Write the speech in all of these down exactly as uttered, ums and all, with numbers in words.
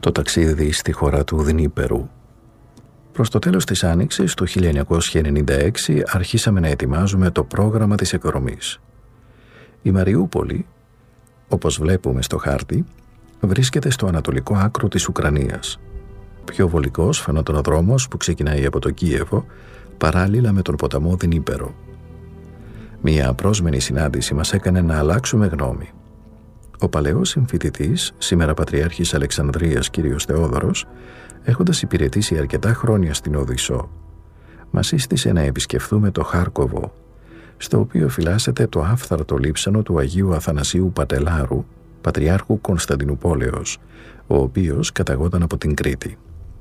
Το ταξίδι στη χώρα του Δνήπερου. Προς το τέλος της Άνοιξης του χίλια εννιακόσια ενενήντα έξι αρχίσαμε να ετοιμάζουμε το πρόγραμμα της εκδρομής. Η Μαριούπολη, όπως βλέπουμε στο χάρτη, βρίσκεται στο ανατολικό άκρο της Ουκρανίας. Πιο βολικός φαινόταν ο δρόμος που ξεκινάει από το Κίεβο, παράλληλα με τον ποταμό Δνήπερο. Μία απρόσμενη συνάντηση μας έκανε να αλλάξουμε γνώμη. Ο παλαιός συμφοιτητής, σήμερα Πατριάρχης Αλεξανδρίας κ. Θεόδωρος, έχοντας υπηρετήσει αρκετά χρόνια στην Οδυσσό, μας σύστησε να επισκεφθούμε το Χάρκοβο, στο οποίο φυλάσσεται το άφθαρτο λείψανο του Αγίου Αθανασίου Πατελάρου, Πατριάρχου Κωνσταντινουπόλεως, ο οποίος καταγόταν από την Κρήτη.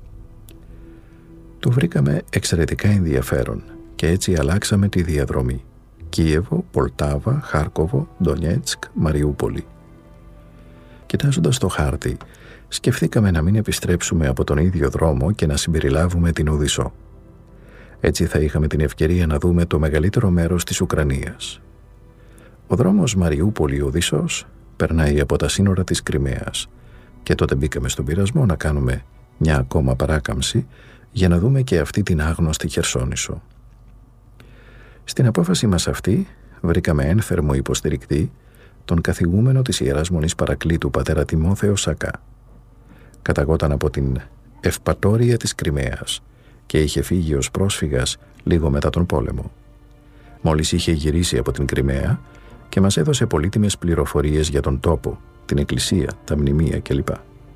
Το βρήκαμε εξαιρετικά ενδιαφέρον και έτσι αλλάξαμε τη διαδρομή. Κίεβο, Πολτάβα, Χάρκοβο, Ντονιέτσκ, Μαριούπολη. Κοιτάζοντας το χάρτη, σκεφτήκαμε να μην επιστρέψουμε από τον ίδιο δρόμο και να συμπεριλάβουμε την Οδυσσό. Έτσι θα είχαμε την ευκαιρία να δούμε το μεγαλύτερο μέρος της Ουκρανίας. Ο δρόμος Μαριούπολη-Οδυσσός περνάει από τα σύνορα της Κριμαίας και τότε μπήκαμε στον πειρασμό να κάνουμε μια ακόμα παράκαμψη για να δούμε και αυτή την άγνωστη Χερσόνησο. Στην απόφαση μας αυτή βρήκαμε ένθερμο υποστηρικτή τον καθηγούμενο της Ιεράς Μονής Παρακλήτου πατέρα Τιμόθεο Σακά. Καταγόταν από την Ευπατόρια της Κριμαίας και είχε φύγει ως πρόσφυγας λίγο μετά τον πόλεμο. Μόλις είχε γυρίσει από την Κριμαία και μας έδωσε πολύτιμες πληροφορίες για τον τόπο, την εκκλησία, τα μνημεία κλπ.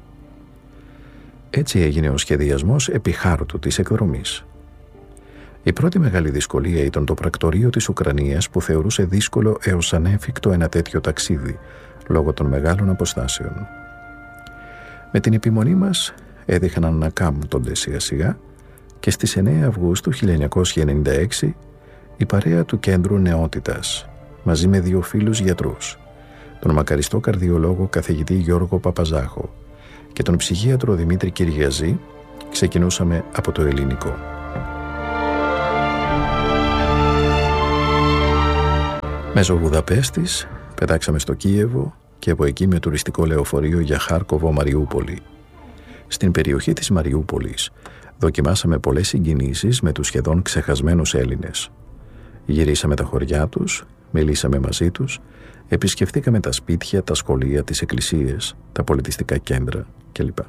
Έτσι έγινε ο σχεδιασμός επί χάρτου της εκδρομής. Η πρώτη μεγάλη δυσκολία ήταν το πρακτορείο της Ουκρανίας που θεωρούσε δύσκολο έως ανέφικτο ένα τέτοιο ταξίδι λόγω των μεγάλων αποστάσεων. Με την επιμονή μας έδειχναν να κάμπτονται σιγά σιγά και στις εννέα Αυγούστου χίλια εννιακόσια ενενήντα έξι η παρέα του Κέντρου Νεότητας μαζί με δύο φίλους γιατρούς, τον μακαριστό καρδιολόγο καθηγητή Γιώργο Παπαζάχο και τον ψυχίατρο Δημήτρη Κυριαζή, ξεκινούσαμε από το Ελληνικό. Μέσω Βουδαπέστης πετάξαμε στο Κίεβο και από εκεί με τουριστικό λεωφορείο για Χάρκοβο Μαριούπολη. Στην περιοχή της Μαριούπολης δοκιμάσαμε πολλές συγκινήσεις με τους σχεδόν ξεχασμένους Έλληνες. Γυρίσαμε τα χωριά τους, μιλήσαμε μαζί τους, επισκεφθήκαμε τα σπίτια, τα σχολεία, τις εκκλησίες, τα πολιτιστικά κέντρα κλπ.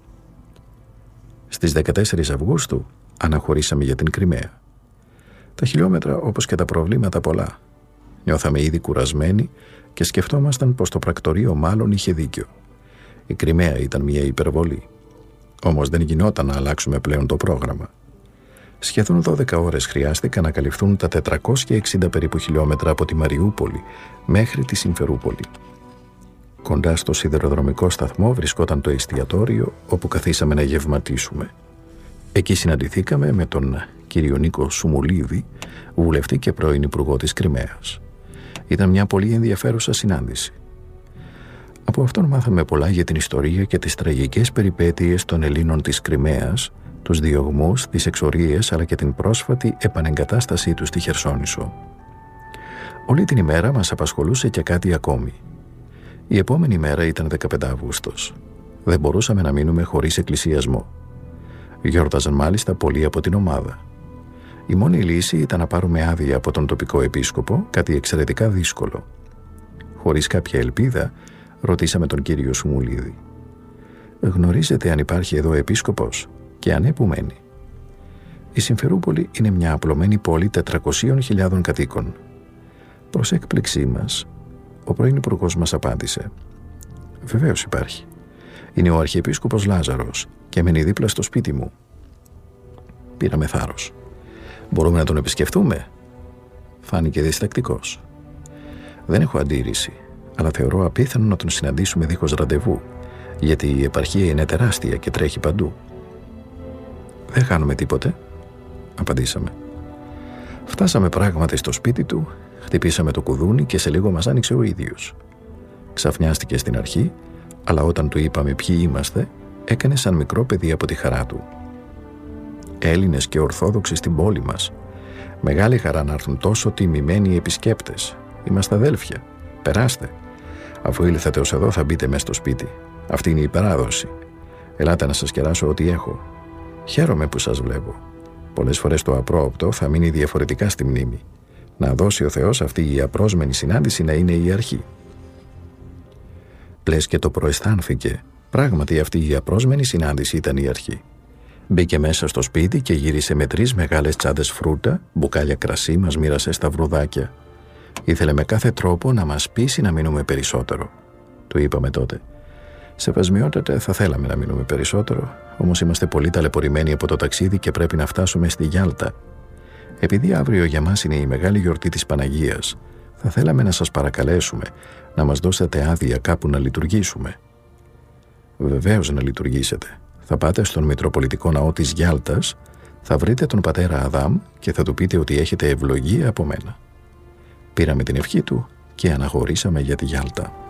Στις δεκατέσσερις Αυγούστου αναχωρήσαμε για την Κριμαία. Τα χιλιόμετρα όπως και τα προβλήματα πολλά. Νιώθαμε ήδη κουρασμένοι και σκεφτόμασταν πως το πρακτορείο μάλλον είχε δίκιο. Η Κριμαία ήταν μια υπερβολή. Όμως δεν γινόταν να αλλάξουμε πλέον το πρόγραμμα. Σχεδόν δώδεκα ώρες χρειάστηκαν να καλυφθούν τα τετρακόσια εξήντα περίπου χιλιόμετρα από τη Μαριούπολη μέχρι τη Συμφερούπολη. Κοντά στο σιδηροδρομικό σταθμό βρισκόταν το εστιατόριο όπου καθίσαμε να γευματίσουμε. Εκεί συναντηθήκαμε με τον κύριο Νίκο Σουμουλίδη, βουλευτή και πρώην υπουργό της Κριμαίας. Ήταν μια πολύ ενδιαφέρουσα συνάντηση. Από αυτόν μάθαμε πολλά για την ιστορία και τις τραγικές περιπέτειες των Ελλήνων της Κριμαίας, τους διωγμούς, τις εξορίες αλλά και την πρόσφατη επανεγκατάστασή τους στη Χερσόνησο. Όλη την ημέρα μας απασχολούσε και κάτι ακόμη. Η επόμενη μέρα ήταν δεκαπέντε Αυγούστος. Δεν μπορούσαμε να μείνουμε χωρίς εκκλησιασμό. Γιόρταζαν μάλιστα πολλοί από την ομάδα. Η μόνη λύση ήταν να πάρουμε άδεια από τον τοπικό επίσκοπο, κάτι εξαιρετικά δύσκολο. Χωρίς κάποια ελπίδα, ρωτήσαμε τον κύριο Σουμουλίδη. «Γνωρίζετε αν υπάρχει εδώ επίσκοπος και αν που μένει?» Η Συμφερούπολη είναι μια απλωμένη πόλη τετρακοσίων χιλιάδων κατοίκων. Προς έκπληξή μας, ο πρώην υπουργός μας απάντησε: «Βεβαίως υπάρχει. Είναι ο Αρχιεπίσκοπος Λάζαρος και μένει δίπλα στο σπίτι μου». Πήραμε θάρρος. «Μπορούμε να τον επισκεφτούμε?» Φάνηκε διστακτικός. «Δεν έχω αντίρρηση, αλλά θεωρώ απίθανο να τον συναντήσουμε δίχως ραντεβού, γιατί η επαρχία είναι τεράστια και τρέχει παντού». «Δεν χάνουμε τίποτε», απαντήσαμε. Φτάσαμε πράγματι στο σπίτι του, χτυπήσαμε το κουδούνι και σε λίγο μας άνοιξε ο ίδιος. Ξαφνιάστηκε στην αρχή, αλλά όταν του είπαμε ποιοι είμαστε, έκανε σαν μικρό παιδί από τη χαρά του. «Έλληνες και Ορθόδοξοι στην πόλη μας. Μεγάλη χαρά να έρθουν τόσο τιμημένοι επισκέπτες. Είμαστε αδέλφια. Περάστε. Αφού ήλθατε ως εδώ θα μπείτε μέσα στο σπίτι. Αυτή είναι η παράδοση. Ελάτε να σας κεράσω ό,τι έχω. Χαίρομαι που σας βλέπω. Πολλές φορές το απρόοπτο θα μείνει διαφορετικά στη μνήμη. Να δώσει ο Θεός αυτή η απρόσμενη συνάντηση να είναι η αρχή. Λες και το προαισθάνθηκε. Πράγματι αυτή η απρόσμενη συνάντηση ήταν η αρχή. Μπήκε μέσα στο σπίτι και γύρισε με τρεις μεγάλες τσάντες φρούτα, μπουκάλια κρασί, μας μοίρασε στα βρουδάκια. Ήθελε με κάθε τρόπο να μας πείσει να μείνουμε περισσότερο. Του είπαμε τότε: «Σεβασμιότατε, θα θέλαμε να μείνουμε περισσότερο, όμως είμαστε πολύ ταλαιπωρημένοι από το ταξίδι και πρέπει να φτάσουμε στη Γιάλτα. Επειδή αύριο για μας είναι η μεγάλη γιορτή της Παναγίας, θα θέλαμε να σας παρακαλέσουμε να μας δώσετε άδεια κάπου να λειτουργήσουμε». «Βεβαίως να λειτουργήσετε. Θα πάτε στον Μητροπολιτικό Ναό της Γιάλτας, θα βρείτε τον πατέρα Αδάμ και θα του πείτε ότι έχετε ευλογία από μένα». Πήραμε την ευχή του και αναχωρήσαμε για τη Γιάλτα.